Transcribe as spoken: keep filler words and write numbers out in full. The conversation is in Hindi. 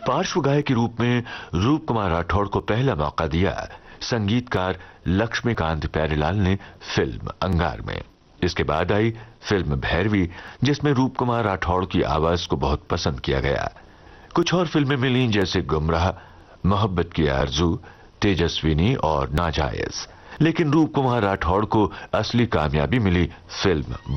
पार्श्व गायक के रूप में रूप कुमार राठौड़ को पहला मौका दिया संगीतकार लक्ष्मीकांत प्यारेलाल ने फिल्म अंगार में। इसके बाद आई फिल्म भैरवी, जिसमें रूप कुमार राठौड़ की आवाज को बहुत पसंद किया गया। कुछ और फिल्में मिली जैसे गुमराह, मोहब्बत की आरजू, तेजस्विनी और नाजायज। लेकिन रूप कुमार राठौड़ को असली कामयाबी मिली फिल्म